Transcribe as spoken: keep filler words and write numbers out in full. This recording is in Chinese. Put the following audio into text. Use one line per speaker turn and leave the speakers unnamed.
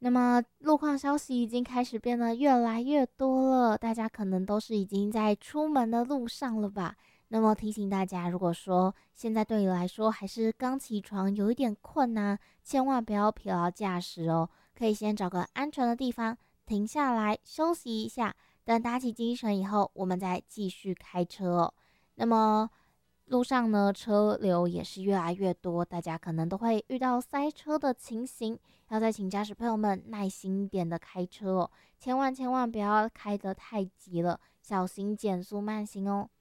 那么路况消息已经开始变得越来越多了，大家可能都是已经在出门的路上了吧？那么提醒大家，如果说现在对你来说还是刚起床，有一点困难，千万不要疲劳驾驶哦，可以先找个安全的地方停下来休息一下，等打起精神以后，我们再继续开车哦。那么路上呢，车流也是越来越多，大家可能都会遇到塞车的情形。要再请驾驶朋友们耐心一点的开车哦，千万千万不要开得太急了，小心减速慢行哦。